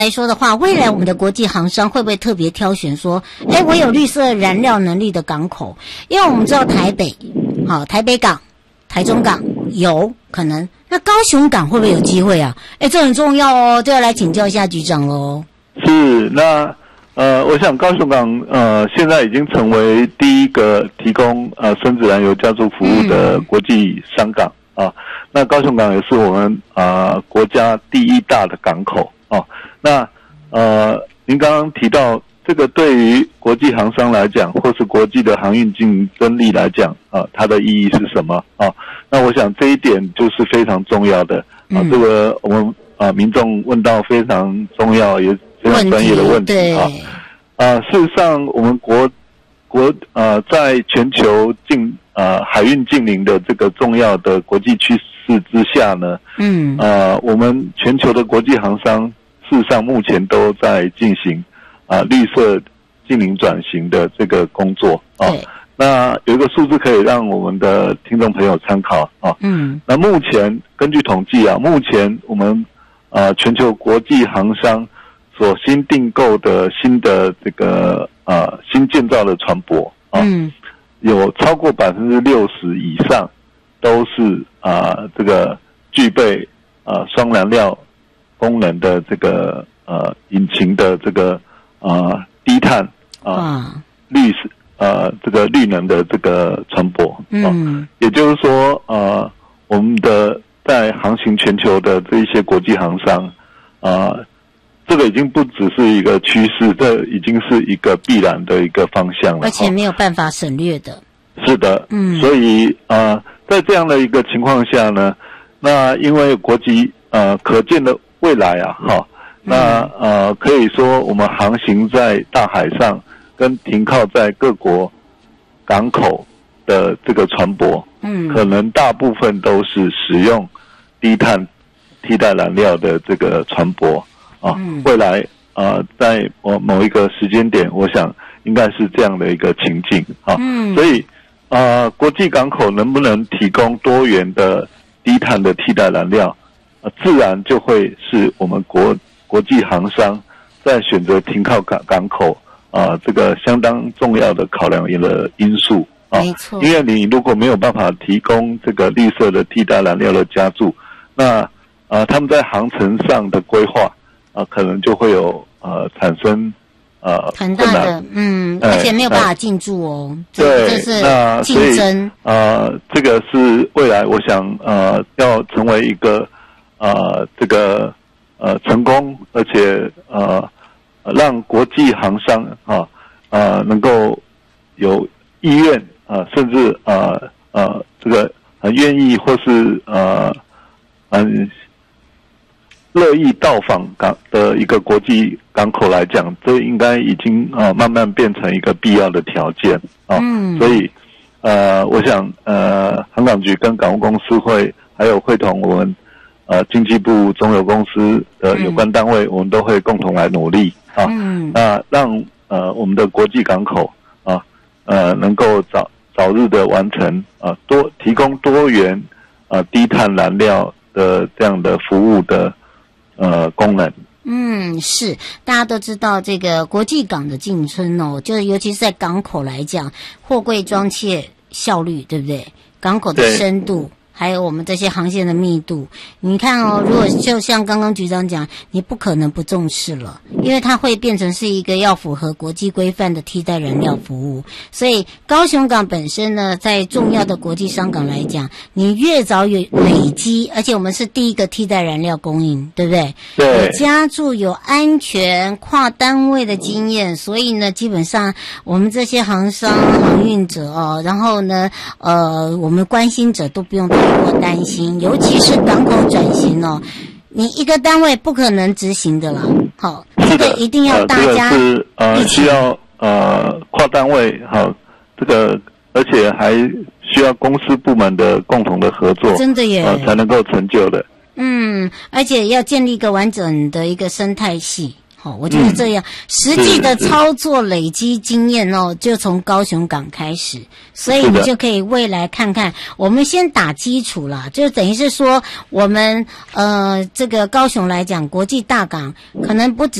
来说的话，未来我们的国际航商会不会特别挑选说，我有绿色燃料能力的港口？因为我们知道台北港、台中港有可能，那高雄港会不会有机会啊？这很重要哦，这要来请教一下局长喽。 是，那我想高雄港现在已经成为第一个提供深子燃油加注服务的国际商港啊。那高雄港也是我们国家第一大的港口啊。那您刚刚提到这个对于国际航商来讲，或是国际的航运竞争力来讲它的意义是什么啊？那我想这一点就是非常重要的啊。这个我们民众问到非常重要也非常专业的问题啊。事实上我们国在全球海运近邻的这个重要的国际趋势之下呢，我们全球的国际航商事实上目前都在进行绿色近邻转型的这个工作啊。那有一个数字可以让我们的听众朋友参考啊。那目前根据统计目前我们全球国际航商所新订购的新的这个新建造的船舶有超过60%以上都是这个具备双燃料功能的这个引擎的这个低碳这个绿能的这个船舶也就是说我们的在航行全球的这一些国际航商这个已经不只是一个趋势，这已经是一个必然的一个方向了， 而且没有办法省略的。 是的，所以在这样的一个情况下呢，那因为国际可见的未来那可以说我们航行在大海上跟停靠在各国港口的这个船舶可能大部分都是使用低碳替代燃料的这个船舶未来在某一个时间点，我想应该是这样的一个情境所以国际港口能不能提供多元的低碳的替代燃料自然就会是我们国际航商在选择停靠港口这个相当重要的考量的因素没错， 因为你如果没有办法提供这个绿色的替代燃料的加注，那他们在航程上的规划可能就会有产生很大的而且没有办法进驻哦。 对， 这是竞争这个是未来我想要成为一个这个成功，而且让国际航商能够有意愿甚至这个很愿意或是乐意到访港的一个国际港口来讲，这应该已经慢慢变成一个必要的条件所以我想航港局跟港务公司还有会同我们经济部中油公司的有关单位，我们都会共同来努力那让我们的国际港口能够早日的完成提供多元低碳燃料的这样的服务的功能。 是，大家都知道这个国际港的进村就是尤其是在港口来讲，货柜装卸效率，对不对？港口的深度，还有我们这些航线的密度，你看如果就像刚刚局长讲，你不可能不重视了，因为它会变成是一个要符合国际规范的替代燃料服务。所以高雄港本身呢，在重要的国际商港来讲，你越早有累积，而且我们是第一个替代燃料供应，对不对？ 对， 有加注，有安全跨单位的经验，所以呢，基本上我们这些航商航运者然后呢我们关心者都不用太过担心，尤其是港口转型你一个单位不可能执行的啦。好，这个一定要大家这个是需要跨单位这个而且还需要公司部门的共同的合作， 真的耶才能够成就的。 而且要建立一个完整的一个生态系好，我觉得这样实际的操作累积经验哦，就从高雄港开始，所以你就可以未来看看，我们先打基础啦，就等于是说我们这个高雄来讲，国际大港可能不止